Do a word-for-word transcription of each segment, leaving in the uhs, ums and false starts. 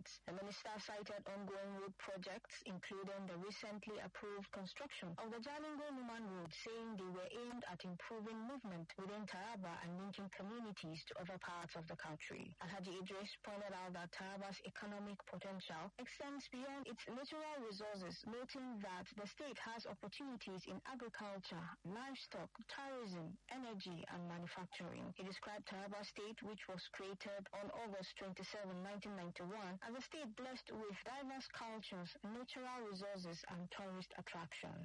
developments. The minister cited ongoing road projects, including the recently approved construction of the Jalingo-Numan Road, saying they were aimed at improving movement within Taraba and linking communities to other parts of the country. Alhaji Idris pointed out that Taraba's economic potential extends beyond its natural resources, noting that the state has opportunities in agriculture, livestock, tourism, energy, and manufacturing. He described Taraba State, which was created on August twenty-seventh, nineteen ninety-one, as a state blessed with diverse cultures, natural resources, and tourist attractions.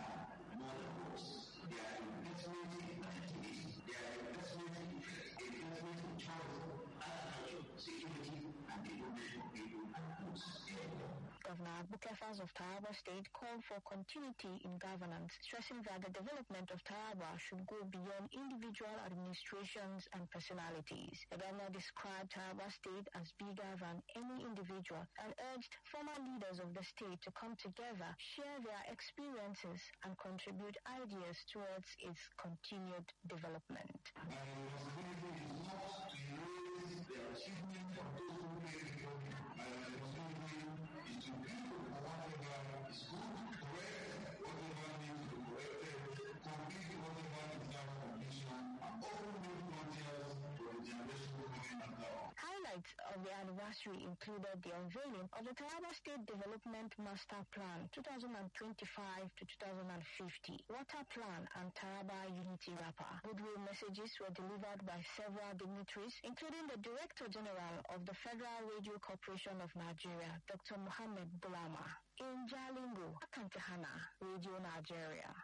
Governor Abu Kefas of Taraba State called for continuity in governance, stressing that the development of Taraba should go beyond individual administrations and personalities. The governor described Taraba State as bigger than any individual and urged former leaders of the state to come together, share their experiences, and contribute ideas towards its continued development. My responsibility is not to erase the achievement of those who made the country. My responsibility is to build whatever is good, correct whatever needs to be corrected, complete whatever is not completion, and open new frontiers for the generation coming after. Highlights of the anniversary included the unveiling of the Taraba State Development Master Plan twenty twenty-five to twenty fifty, Water Plan, and Taraba Unity Wrapper. Goodwill messages were delivered by several dignitaries, including the Director General of the Federal Radio Corporation of Nigeria, Doctor Mohammed Bulama. In Jalingo, Akantahana, Radio Nigeria.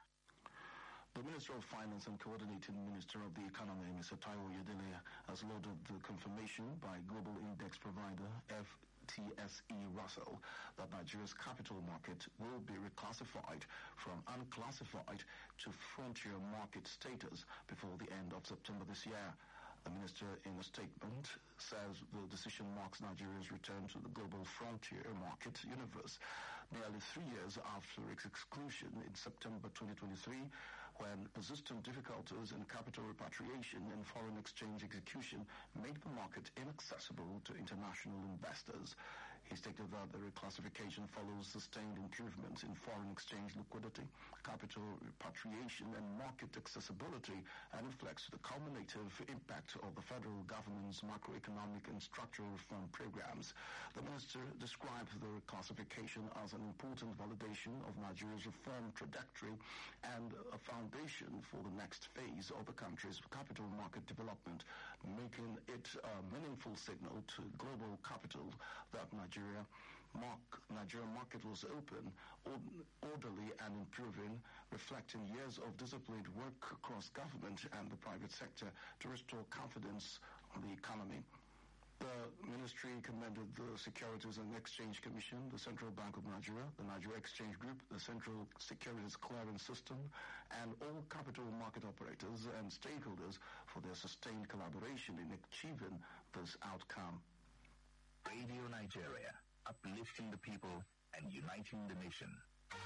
The Minister of Finance and Coordinating Minister of the Economy, Mister Taiwo Oyedele, has lauded the confirmation by global index provider F T S E Russell that Nigeria's capital market will be reclassified from unclassified to frontier market status before the end of September this year. The minister, in a statement, says the decision marks Nigeria's return to the global frontier market universe, nearly three years after its exclusion in September twenty twenty-three, when persistent difficulties in capital repatriation and foreign exchange execution made the market inaccessible to international investors. He stated that the reclassification follows sustained improvements in foreign exchange liquidity, capital repatriation, and market accessibility, and reflects the cumulative impact of the federal government's macroeconomic and structural reform programs. The minister described the reclassification as an important validation of Nigeria's reform trajectory and a foundation for the next phase of the country's capital market development, making it a meaningful signal to global capital that Nigeria mark, Nigeria market was open, orderly, and improving, reflecting years of disciplined work across government and the private sector to restore confidence on the economy. The ministry commended the Securities and Exchange Commission, the Central Bank of Nigeria, the Nigeria Exchange Group, the Central Securities Clearance System, and all capital market operators and stakeholders for their sustained collaboration in achieving this outcome. Radio Nigeria, uplifting the people and uniting the nation.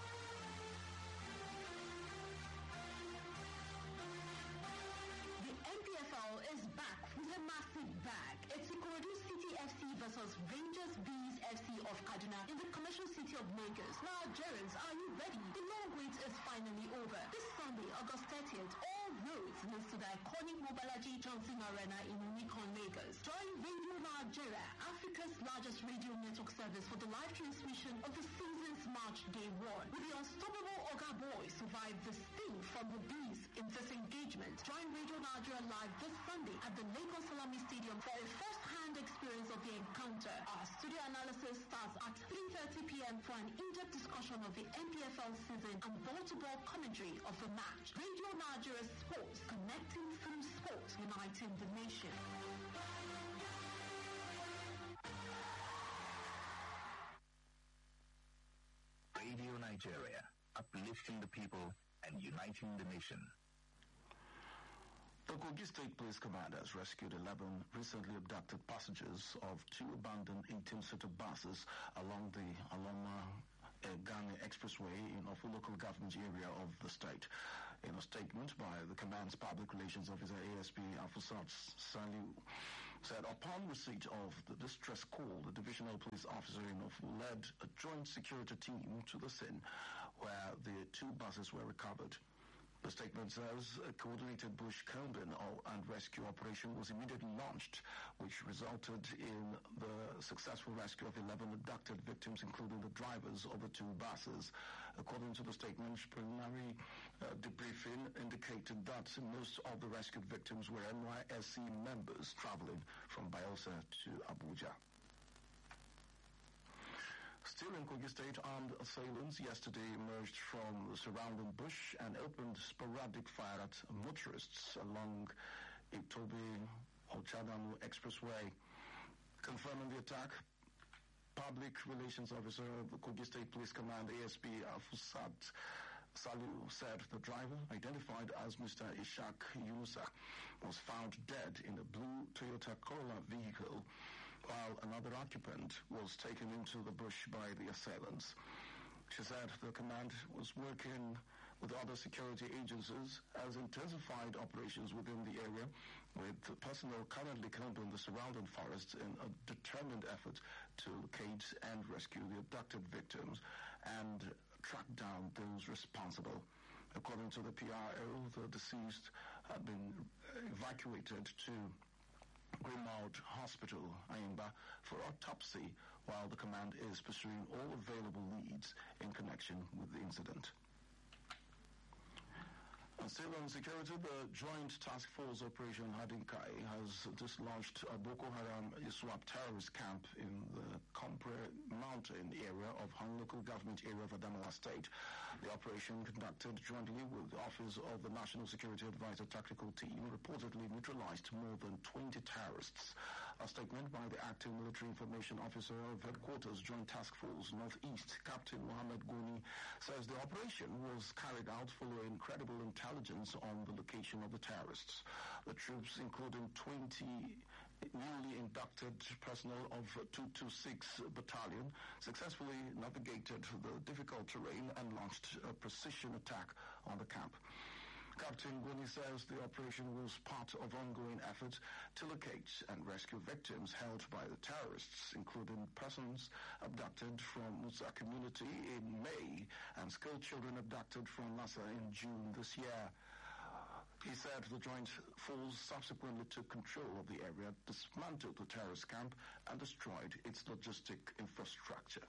Is back with a massive bag. It's Ikorodu City F C versus Rangers Bees F C of Kaduna in the commercial city of Lagos. Nigerians, are you ready? The long wait is finally over. This Sunday, August thirtieth, all roads lead to the iconic Mobalaji Johnson Arena in Nikon, Lagos. Join Radio Nigeria, Africa's largest radio network service, for the live transmission of the season's match day one. Will the unstoppable Oga Boy survive the sting from the Bees in this engagement? Join Radio Nigeria live this Sunday at the Lagos Salami Stadium for a first-hand experience of the encounter. Our studio analysis starts at three thirty p.m. for an in-depth discussion of the N P F L season and ball-to-ball commentary of the match. Radio Nigeria Sports, connecting through sports, uniting the nation. Radio Nigeria, uplifting the people and uniting the nation. The Kogi State Police Command has rescued eleven recently abducted passengers of two abandoned eighteen-seater buses along the Aloma uh, Ghana Expressway in Ofu local government area of the state. In a statement by the command's public relations officer A S P Afusat Saliu, said upon receipt of the distress call, the divisional police officer enough led a joint security team to the scene where the two buses were recovered. The statement says a coordinated bush combing and rescue operation was immediately launched, which resulted in the successful rescue of eleven abducted victims, including the drivers of the two buses. According to the statement, preliminary uh, debriefing indicated that most of the rescued victims were N Y S C members traveling from Bayelsa to Abuja. Still in Kogi State, armed assailants yesterday emerged from the surrounding bush and opened sporadic fire at motorists along Itobe-Ochadanu Expressway. Confirming the attack, Public Relations Officer of the Kogi State Police Command, A S P Afusat Salu, said the driver, identified as Mister Ishak Yunusa, was found dead in a blue Toyota Corolla vehicle, while another occupant was taken into the bush by the assailants. She said the command was working with other security agencies as intensified operations within the area, with personnel currently combing the surrounding forests in a determined effort to locate and rescue the abducted victims and track down those responsible. According to the P R O, the deceased had been evacuated to Grimaud Hospital, Ayimba, for autopsy, while the command is pursuing all available leads in connection with the incident. And still on security, the Joint Task Force Operation Hadinkai has dislodged a Boko Haram ISWAP terrorist camp in the Compre Mountain area of Han local government area of Adamawa State. The operation, conducted jointly with the Office of the National Security Advisor Tactical Team, reportedly neutralized more than twenty terrorists. A statement by the acting military information officer of Headquarters Joint Task Force Northeast, Captain Mohammed Goni, says the operation was carried out following credible intelligence on the location of the terrorists. The troops, including twenty newly inducted personnel of two twenty-six Battalion, successfully navigated the difficult terrain and launched a precision attack on the camp. Captain Goni says the operation was part of ongoing efforts to locate and rescue victims held by the terrorists, including persons abducted from Musa community in May and school children abducted from Lassa in June this year. He said the joint force subsequently took control of the area, dismantled the terrorist camp, and destroyed its logistic infrastructure.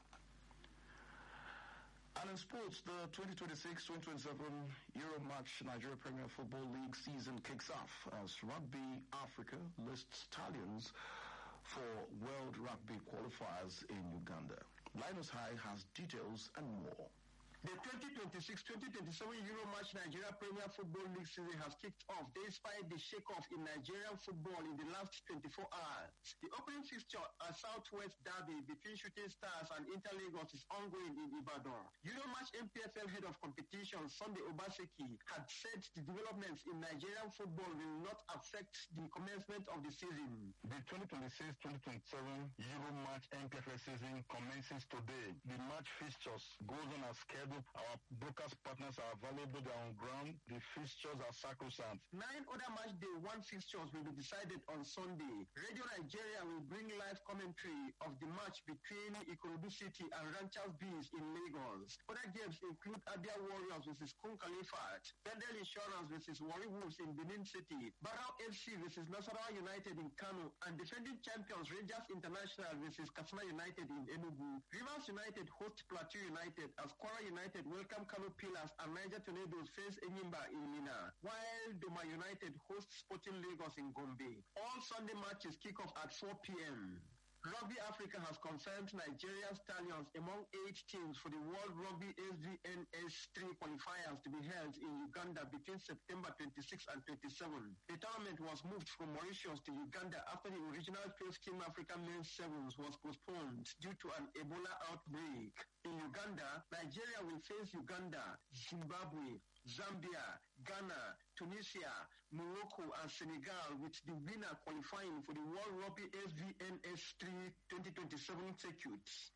And in sports, the twenty twenty-six twenty twenty-seven Euromatch Nigeria Premier Football League season kicks off as Rugby Africa lists stallions for World Rugby qualifiers in Uganda. Linus High has details and more. The twenty twenty-six twenty twenty-seven Euromatch Nigeria Premier Football League season has kicked off despite the shake-off in Nigerian football in the last twenty-four hours. The opening fixture at Southwest Derby between Shooting Stars and Inter Lagos is ongoing in Ibadan. Euromatch M P F L head of competition Sunday Obaseki had said the developments in Nigerian football will not affect the commencement of the season. The twenty twenty-six twenty twenty-seven Euromatch M P F L season commences today. The match fixtures goes on as scheduled. Our broadcast partners are available. They are on ground. The fixtures are sacrosanct. Nine other match day one fixtures will be decided on Sunday. Radio Nigeria will bring live commentary of the match between Ikorodu City and Ranchers Bees in Lagos. Other games include Abia Warriors versus Kun Khalifat, Bendel Insurance versus Warri Wolves in Benin City, Barrow F C versus Nasarawa United in Kano, and defending champions Rangers International versus Katsina United in Enugu. Rivers United host Plateau United as Kwara United welcome Kano Pillars and Niger Tornadoes face Enyimba in Mina, while Doma United hosts Sporting Lagos in Gombe. All Sunday matches kick off at four p.m. Rugby Africa has confirmed Nigerian Stallions among eight teams for the World Rugby S V N S three qualifiers to be held in Uganda between September twenty-sixth and twenty-seventh. The tournament was moved from Mauritius to Uganda after the original twelve-team African men's sevens was postponed due to an Ebola outbreak. In Uganda, Nigeria will face Uganda, Zimbabwe, Zambia, Ghana, Tunisia, Morocco, and Senegal, with the winner qualifying for the World Rugby S V N S three twenty twenty-seven circuit.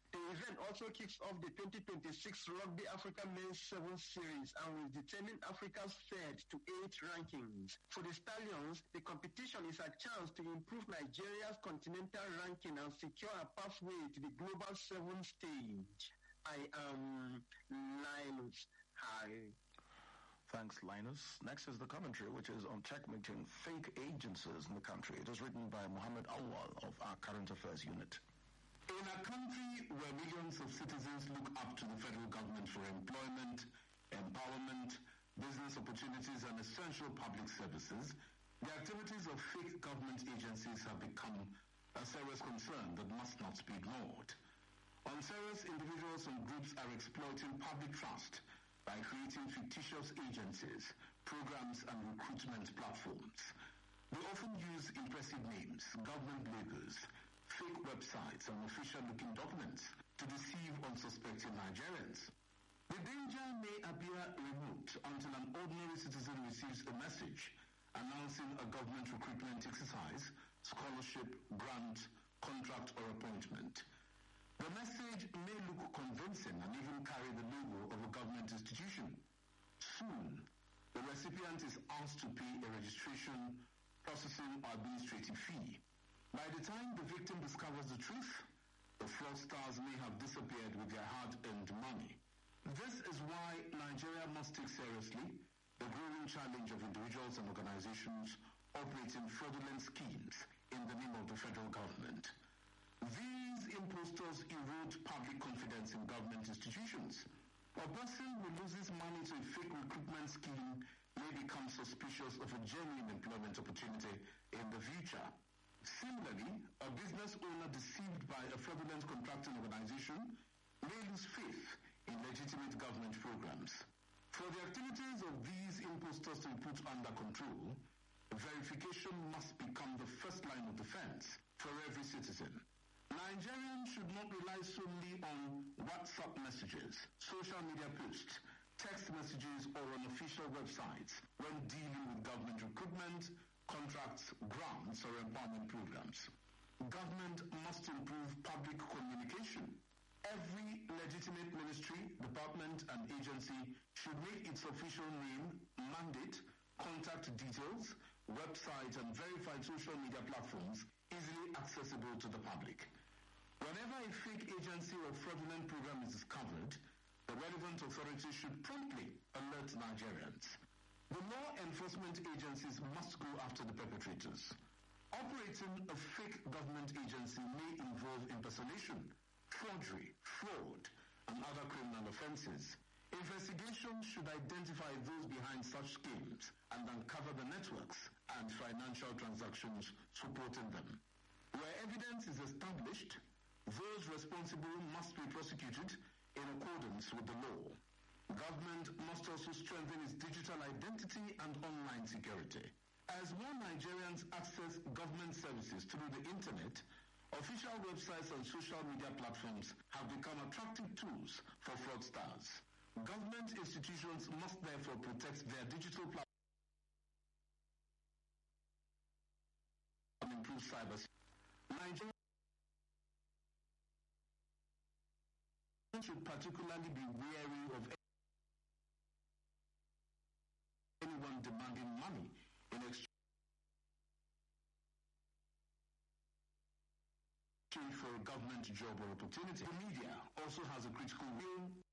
The event also kicks off the twenty twenty-six Rugby Africa Men's Sevens Series and will determine Africa's third to eighth rankings. For the Stallions, the competition is a chance to improve Nigeria's continental ranking and secure a pathway to the global seven stage. I am Linus Harry. Thanks, Linus. Next is the commentary, which is on checkmating fake agencies in the country. It is written by Muhammad Awal of our Current Affairs Unit. In a country where millions of citizens look up to the federal government for employment, empowerment, business opportunities, and essential public services, the activities of fake government agencies have become a serious concern that must not be ignored. On serious, individuals and groups are exploiting public trust by creating fictitious agencies, programs, and recruitment platforms. They often use impressive names, government logos, fake websites, and official-looking documents to deceive unsuspecting Nigerians. The danger may appear remote until an ordinary citizen receives a message announcing a government recruitment exercise, scholarship, grant, contract, or appointment. The message may look convincing and even carry the logo of a government institution. Soon, the recipient is asked to pay a registration, processing, or administrative fee. By the time the victim discovers the truth, the fraudsters may have disappeared with their hard-earned money. This is why Nigeria must take seriously the growing challenge of individuals and organizations operating fraudulent schemes in the name of the federal government. These impostors erode public confidence in government institutions. A person who loses money to a fake recruitment scheme may become suspicious of a genuine employment opportunity in the future. Similarly, a business owner deceived by a fraudulent contracting organization may lose faith in legitimate government programs. For the activities of these impostors to be put under control, verification must become the first line of defense for every citizen. Nigerians should not rely solely on WhatsApp messages, social media posts, text messages, or on official websites when dealing with government recruitment, contracts, grants, or empowerment programs. Government must improve public communication. Every legitimate ministry, department, and agency should make its official name, mandate, contact details, website, and verified social media platforms easily accessible to the public. Whenever a fake agency or fraudulent program is discovered, the relevant authorities should promptly alert Nigerians. The law enforcement agencies must go after the perpetrators. Operating a fake government agency may involve impersonation, forgery, fraud, and other criminal offenses. Investigations should identify those behind such schemes and uncover the networks and financial transactions supporting them. Where evidence is established, those responsible must be prosecuted in accordance with the law. Government must also strengthen its digital identity and online security. As more Nigerians access government services through the internet, official websites and social media platforms have become attractive tools for fraudsters. Government institutions must therefore protect their digital platforms and improve cyber. Nigerians should particularly be wary of anyone demanding money in exchange for a government job or opportunity. The media also has a critical role